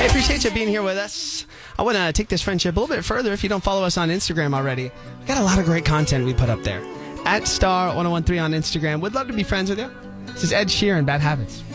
Hey, appreciate you being here with us. I want to take this friendship a little bit further if you don't follow us on Instagram already. We got a lot of great content we put up there. @Star1013 on Instagram. Would love to be friends with you. This is Ed Sheeran, Bad Habits.